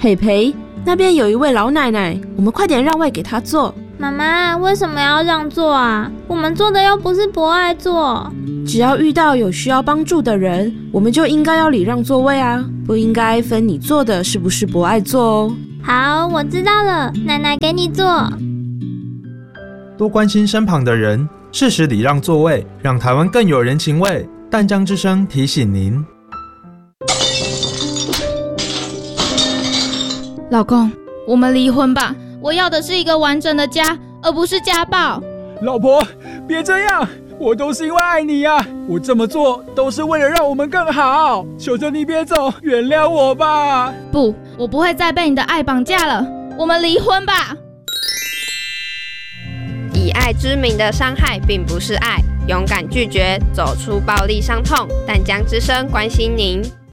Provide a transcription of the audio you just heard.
培培，那边有一位老奶奶，我们快点让位给她坐。 妈妈，为什么要让座啊？我们做的又不是博爱座。 只要遇到有需要帮助的人，我们就应该要礼让座位啊，不应该分你坐的是不是博爱座哦。 好，我知道了，奶奶给你坐。 多关心身旁的人，适时礼让座位，让台湾更有人情味。淡江之声提醒您。 老公，我们离婚吧，我要的是一个完整的家，而不是家暴。 老婆，别这样，我都是因为爱你呀，我这么做都是为了让我们更好，求求你别走，原谅我吧。 不，我不会再被你的爱绑架了，我们离婚吧。 以爱之名的伤害并不是爱，勇敢拒绝，走出暴力伤痛。淡江之声关心您。